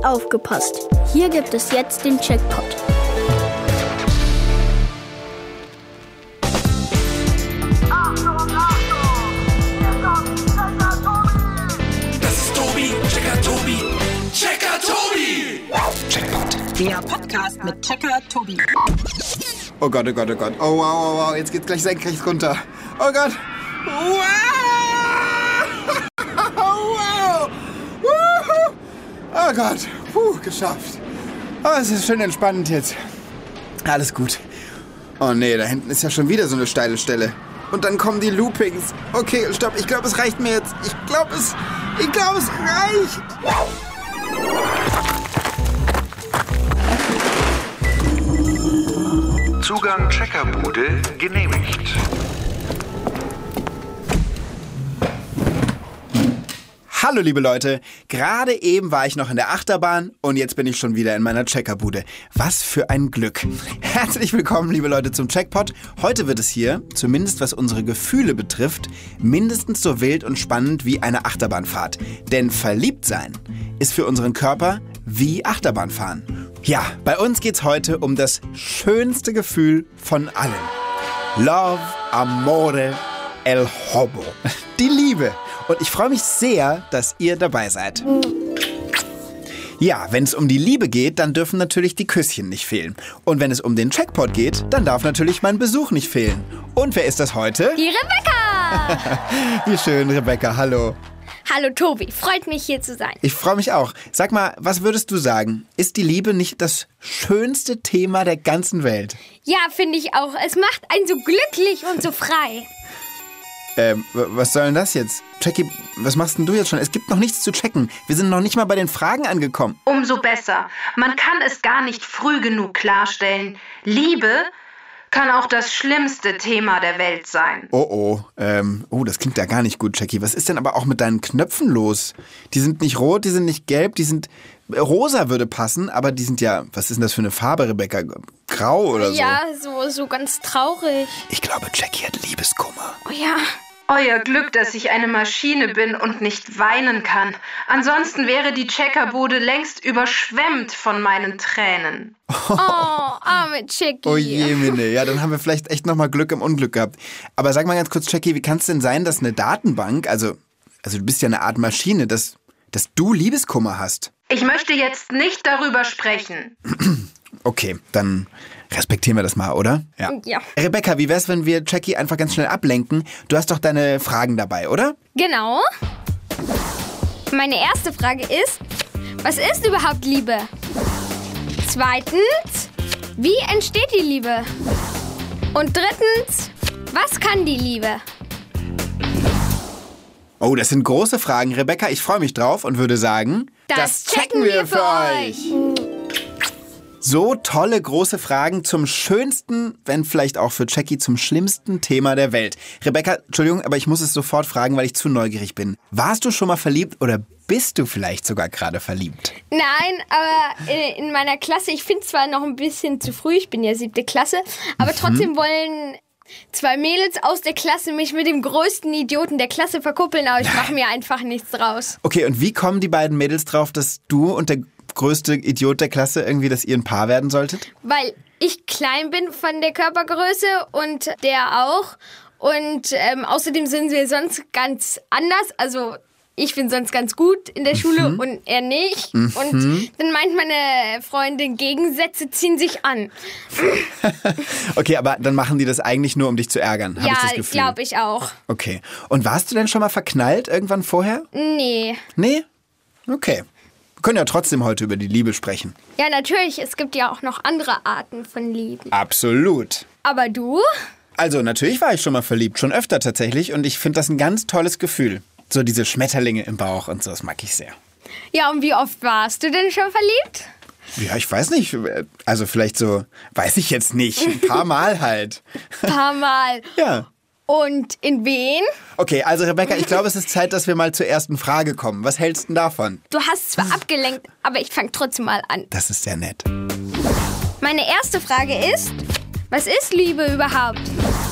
aufgepasst. Hier gibt es jetzt den Checkpot. Das ist Tobi, Checker Tobi, Checker Tobi! Checkpot. Der Podcast mit Checker Tobi. Oh Gott, oh Gott, oh Gott. Oh, wow. Jetzt geht's gleich senkrecht runter. Oh Gott. Wow. Wow. Wuhu. Oh Gott. Geschafft. Oh, es ist schön entspannend jetzt. Alles gut. Oh nee, da hinten ist ja schon wieder so eine steile Stelle. Und dann kommen die Loopings. Okay, stopp. Ich glaube, es reicht mir jetzt. Ich glaube, es reicht. Zugang Checkerbude genehmigt. Hallo liebe Leute, gerade eben war ich noch in der Achterbahn und jetzt bin ich schon wieder in meiner Checkerbude. Was für ein Glück. Herzlich willkommen liebe Leute zum Checkpot. Heute wird es hier, zumindest was unsere Gefühle betrifft, mindestens so wild und spannend wie eine Achterbahnfahrt. Denn verliebt sein ist für unseren Körper wie Achterbahnfahren. Ja, bei uns geht's heute um das schönste Gefühl von allen. Love, Amore, el Hobo. Die Liebe. Und ich freue mich sehr, dass ihr dabei seid. Ja, wenn es um die Liebe geht, dann dürfen natürlich die Küsschen nicht fehlen. Und wenn es um den Checkpot geht, dann darf natürlich mein Besuch nicht fehlen. Und wer ist das heute? Die Rebecca! Wie schön, Rebecca, hallo. Hallo Tobi, freut mich hier zu sein. Ich freue mich auch. Sag mal, was würdest du sagen? Ist die Liebe nicht das schönste Thema der ganzen Welt? Ja, finde ich auch. Es macht einen so glücklich und so frei. Was soll denn das jetzt? Jackie, was machst denn du jetzt schon? Es gibt noch nichts zu checken. Wir sind noch nicht mal bei den Fragen angekommen. Umso besser. Man kann es gar nicht früh genug klarstellen. Liebe kann auch das schlimmste Thema der Welt sein. Oh, das klingt ja gar nicht gut, Jackie. Was ist denn aber auch mit deinen Knöpfen los? Die sind nicht rot, die sind nicht gelb, die sind... Rosa würde passen, aber die sind ja... Was ist denn das für eine Farbe, Rebecca? Grau oder so? Ja, so ganz traurig. Ich glaube, Jackie hat Liebeskummer. Oh ja. Euer Glück, dass ich eine Maschine bin und nicht weinen kann. Ansonsten wäre die Checkerbude längst überschwemmt von meinen Tränen. Oh, arme Jackie. Oh je, Minne. Ja, dann haben wir vielleicht echt nochmal Glück im Unglück gehabt. Aber sag mal ganz kurz, Jackie, wie kann es denn sein, dass eine Datenbank, also du bist ja eine Art Maschine, dass du Liebeskummer hast? Ich möchte jetzt nicht darüber sprechen. Okay, dann respektieren wir das mal, oder? Ja. Rebecca, wie wär's, wenn wir Jackie einfach ganz schnell ablenken? Du hast doch deine Fragen dabei, oder? Genau. Meine erste Frage ist, was ist überhaupt Liebe? Zweitens, wie entsteht die Liebe? Und drittens, was kann die Liebe? Oh, das sind große Fragen, Rebecca. Ich freue mich drauf und würde sagen... Das checken wir für euch! So tolle große Fragen zum schönsten, wenn vielleicht auch für Jackie zum schlimmsten Thema der Welt. Rebecca, Entschuldigung, aber ich muss es sofort fragen, weil ich zu neugierig bin. Warst du schon mal verliebt oder bist du vielleicht sogar gerade verliebt? Nein, aber in meiner Klasse, ich finde zwar noch ein bisschen zu früh, ich bin ja 7. Klasse, aber trotzdem wollen 2 Mädels aus der Klasse mich mit dem größten Idioten der Klasse verkuppeln, aber ich mache mir einfach nichts draus. Okay, und wie kommen die beiden Mädels drauf, dass du und der größte Idiot der Klasse irgendwie, dass ihr ein Paar werden solltet? Weil ich klein bin von der Körpergröße und der auch. Und außerdem sind wir sonst ganz anders. Also ich bin sonst ganz gut in der Schule und er nicht. Und dann meint meine Freundin, Gegensätze ziehen sich an. Okay, aber dann machen die das eigentlich nur, um dich zu ärgern, habe ich das Gefühl. Ja, glaube ich auch. Okay. Und warst du denn schon mal verknallt irgendwann vorher? Nee. Nee? Okay. Wir können ja trotzdem heute über die Liebe sprechen. Ja, natürlich. Es gibt ja auch noch andere Arten von Liebe. Absolut. Aber du? Also, natürlich war ich schon mal verliebt. Schon öfter tatsächlich. Und ich finde das ein ganz tolles Gefühl. So diese Schmetterlinge im Bauch und so, das mag ich sehr. Ja, und wie oft warst du denn schon verliebt? Ja, ich weiß nicht. Also vielleicht so, weiß ich jetzt nicht. Ein paar Mal halt. Ein paar Mal? Ja. Und in wen? Okay, also Rebecca, ich glaube, es ist Zeit, dass wir mal zur ersten Frage kommen. Was hältst du denn davon? Du hast zwar abgelenkt, aber ich fange trotzdem mal an. Das ist sehr nett. Meine erste Frage ist, was ist Liebe überhaupt?